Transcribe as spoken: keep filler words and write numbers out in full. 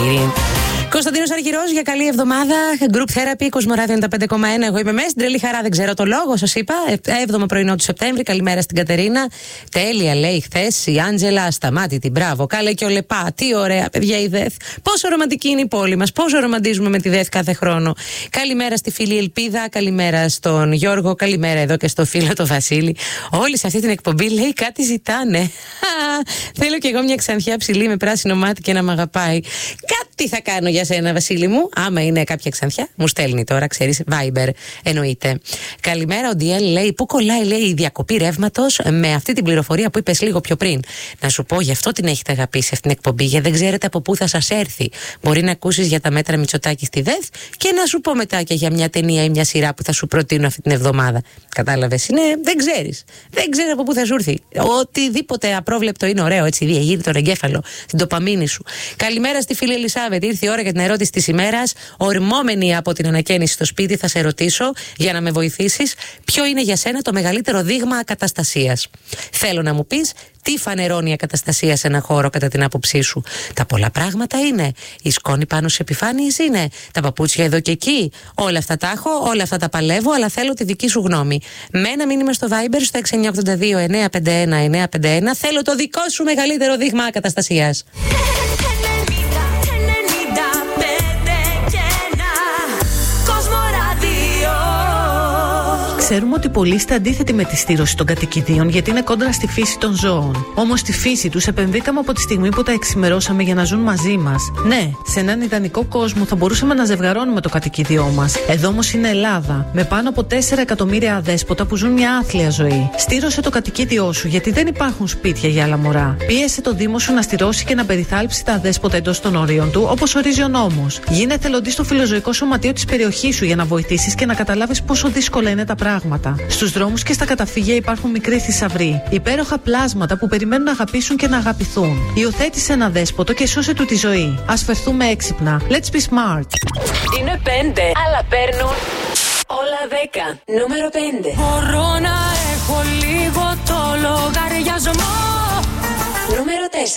κύριοι. Κωνσταντίνος Αργυρός για καλή εβδομάδα. Group Therapy, Κοσμοράδιο ενενήντα πέντε κόμμα ένα. Εγώ είμαι μέσα στην τρελή χαρά, δεν ξέρω το λόγο, σας είπα. έβδομο πρωινό του Σεπτέμβρη. Καλημέρα στην Κατερίνα. Τέλεια, λέει χθες η Άντζελα. Ασταμάτητη, μπράβο. Κάλε και ο Λεπά. Τι ωραία, παιδιά, η ΔΕΘ. Πόσο ρομαντική είναι η πόλη μας. Πόσο ρομαντίζουμε με τη ΔΕΘ κάθε χρόνο. Καλημέρα στη φίλη Ελπίδα. Καλημέρα στον Γιώργο. Καλημέρα εδώ και στο φίλο το Βασίλη. Όλοι σε αυτή την εκπομπή λέει κάτι ζητάνε. Θέλω κι εγώ μια ξανθιά ψηλή με πράσινο μάτι και να μ' αγαπάει. Κάτι θα κάνω για σένα, Βασίλη μου. Άμα είναι κάποια ξανθιά, μου στέλνει τώρα, ξέρεις, Viber, εννοείται. Καλημέρα, ο Ντιέλ λέει: πού κολλάει, λέει, η διακοπή ρεύματος με αυτή την πληροφορία που είπες λίγο πιο πριν. Να σου πω, γι' αυτό την έχετε αγαπήσει αυτήν την εκπομπή, γιατί δεν ξέρετε από πού θα σας έρθει. Μπορεί να ακούσεις για τα μέτρα Μητσοτάκη στη ΔΕΘ και να σου πω μετά και για μια ταινία ή μια σειρά που θα σου προτείνω αυτή την εβδομάδα. Κατάλαβες, είναι, δεν ξέρεις. Δεν ξέρεις από πού θα σου έρθει. Οτιδήποτε απρόβλεπτο είναι ωραίο, έτσι, διεγείρει τον εγκέφαλο, την ντοπαμίνη σου. Καλημέρα στη φίλη Ελισάβετ. Ήρθε η ώρα για την ερώτηση της ημέρας. Ορμόμενη από την ανακαίνιση στο σπίτι, θα σε ρωτήσω για να με βοηθήσεις. Ποιο είναι για σένα το μεγαλύτερο δείγμα ακαταστασίας? Θέλω να μου πεις τι φανερώνει η ακαταστασία σε ένα χώρο κατά την άποψή σου. Τα πολλά πράγματα είναι. Η σκόνη πάνω στις επιφάνειες είναι. Τα παπούτσια εδώ και εκεί. Όλα αυτά τα έχω, όλα αυτά τα παλεύω, αλλά θέλω τη δική σου γνώμη. Με ένα μήνυμα στο Viber στο έξι εννιά οκτώ δύο εννιά πέντε ένα εννιά πέντε ένα. Θέλω το δικό σου μεγαλύτερο δείγμα ακαταστασίας. Ξέρουμε ότι πολλοί είστε αντίθετοι με τη στήρωση των κατοικιδίων γιατί είναι κόντρα στη φύση των ζώων. Όμως στη φύση τους επενδύκαμε από τη στιγμή που τα εξημερώσαμε για να ζουν μαζί μας. Ναι, σε έναν ιδανικό κόσμο θα μπορούσαμε να ζευγαρώνουμε το κατοικίδιό μας. Εδώ όμως είναι Ελλάδα, με πάνω από τέσσερα εκατομμύρια αδέσποτα που ζουν μια άθλια ζωή. Στήρωσε το κατοικίδιό σου γιατί δεν υπάρχουν σπίτια για άλλα μωρά. Πίεσε το Δήμο σου να στηρώσει και να περιθάλψει τα αδέσποτα εντός των όριων του, όπως ορίζει ο νόμος. Γίνε εθελοντής στο φιλοζωικό σωματείο της περιοχής σου για να βοηθήσεις και να καταλάβεις πόσο δύσκολα είναι τα πράγματα. Στους δρόμους και στα καταφύγια υπάρχουν μικροί θησαυροί, υπέροχα πλάσματα που περιμένουν να αγαπήσουν και να αγαπηθούν. Υιοθέτησε ένα δέσποτο και σώσε του τη ζωή. Ας φερθούμε έξυπνα. Let's be smart. Είναι πέντε, αλλά παίρνουν όλα δέκα. Νούμερο πέντε. Μπορώ να έχω λίγο το λογαριασμό. Νούμερο τέσσερα.